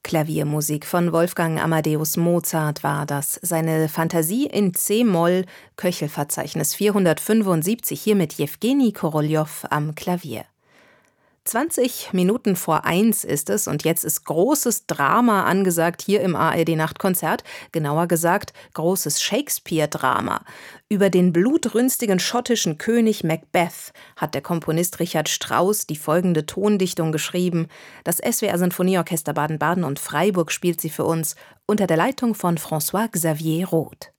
Klaviermusik von Wolfgang Amadeus Mozart war das. Seine Fantasie in c-Moll, Köchelverzeichnis 475, hier mit Jewgeni Koroljow am Klavier. 20 Minuten vor 1 ist es und jetzt ist großes Drama angesagt hier im ARD-Nachtkonzert, genauer gesagt großes Shakespeare-Drama. Über den blutrünstigen schottischen König Macbeth hat der Komponist Richard Strauss die folgende Tondichtung geschrieben. Das SWR-Sinfonieorchester Baden-Baden und Freiburg spielt sie für uns unter der Leitung von François Xavier Roth.